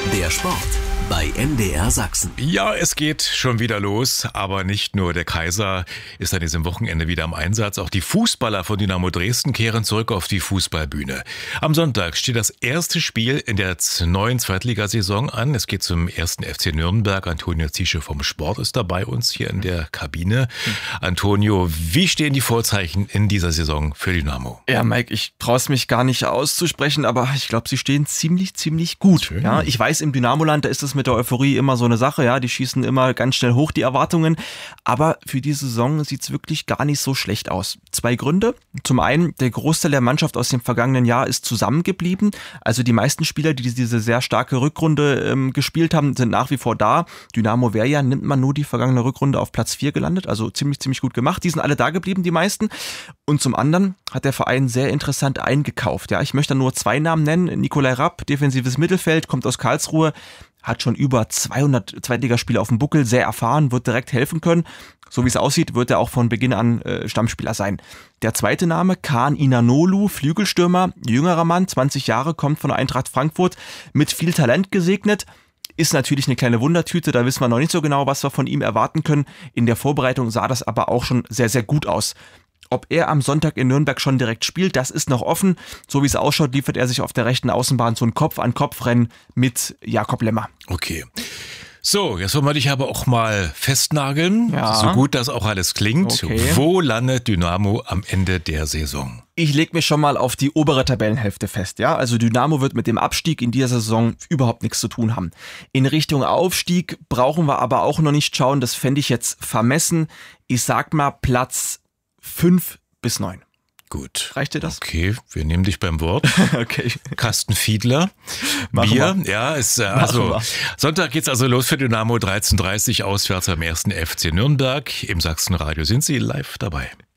Der Sport bei MDR Sachsen. Ja, es geht schon wieder los, aber nicht nur der Kaiser ist an diesem Wochenende wieder im Einsatz. Auch die Fußballer von Dynamo Dresden kehren zurück auf die Fußballbühne. Am Sonntag steht das erste Spiel in der neuen Zweitligasaison an. Es geht zum 1. FC Nürnberg. Antonio Ziesche vom Sport ist da bei uns hier in der Kabine. Antonio, wie stehen die Vorzeichen in dieser Saison für Dynamo? Ja, Mike, ich traue es mich gar nicht auszusprechen, aber ich glaube, sie stehen ziemlich gut. Schön. Ja, ich weiß, im Dynamoland, da ist es mit der Euphorie immer so eine Sache, ja, die schießen immer ganz schnell hoch, die Erwartungen, aber für die Saison sieht es wirklich gar nicht so schlecht aus. 2 Gründe. Zum einen, der Großteil der Mannschaft aus dem vergangenen Jahr ist zusammengeblieben, also die meisten Spieler, die diese sehr starke Rückrunde gespielt haben, sind nach wie vor da. Dynamo wäre ja, nimmt man nur die vergangene Rückrunde auf Platz 4 gelandet, also ziemlich gut gemacht. Die sind alle da geblieben, die meisten. Und zum anderen hat der Verein sehr interessant eingekauft. Ja, ich möchte nur 2 Namen nennen. Nikolai Rapp, defensives Mittelfeld, kommt aus Karlsruhe, hat schon über 200 Zweitligaspiele auf dem Buckel, sehr erfahren, wird direkt helfen können. So wie es aussieht, wird er auch von Beginn an Stammspieler sein. Der zweite Name, Kaan Inanolu, Flügelstürmer, jüngerer Mann, 20 Jahre, kommt von der Eintracht Frankfurt, mit viel Talent gesegnet. Ist natürlich eine kleine Wundertüte, da wissen wir noch nicht so genau, was wir von ihm erwarten können. In der Vorbereitung sah das aber auch schon sehr gut aus. Ob er am Sonntag in Nürnberg schon direkt spielt, das ist noch offen. So wie es ausschaut, liefert er sich auf der rechten Außenbahn so ein Kopf-an-Kopf-Rennen mit Jakob Lemmer. Okay. So, jetzt wollen wir dich aber auch mal festnageln, Ja. so gut das auch alles klingt. Okay. Wo landet Dynamo am Ende der Saison? Ich lege mich schon mal auf die obere Tabellenhälfte fest, ja. Also Dynamo wird mit dem Abstieg in dieser Saison überhaupt nichts zu tun haben. In Richtung Aufstieg brauchen wir aber auch noch nicht schauen, das fände ich jetzt vermessen. Ich sag mal Platz 5 bis 9. Gut. Reicht dir das? Okay, wir nehmen dich beim Wort. Okay. Kasten Fiedler. Machen Bier. wir. Ja, ist Machen also wir. Sonntag geht's also los für Dynamo 13:30 auswärts am 1. FC Nürnberg. Im Sachsenradio sind Sie live dabei.